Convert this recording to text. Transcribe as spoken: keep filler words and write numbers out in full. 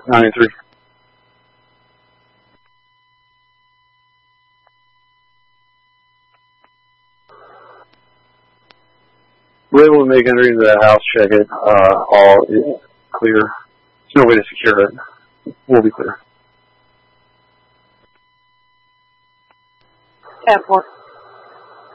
ninety-three. We're able to make entry into that house, check it, uh, all is clear. There's no way to secure it. We'll be clear. ten four.